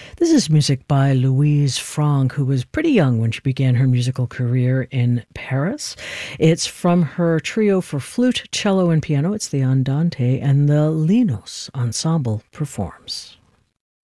This is music by Louise Franck, who was pretty young when she began her musical career in Paris. It's from her trio for flute, cello, and piano. It's the Andante, and the Linos Ensemble performs.